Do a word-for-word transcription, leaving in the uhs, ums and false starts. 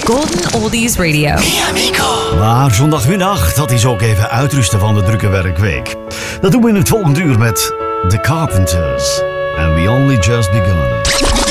Golden Oldies Radio. Mi amigo. Maar zondagmiddag, dat is ook even uitrusten van de drukke werkweek. Dat doen we in het volgende uur met The Carpenters. And we only just begun.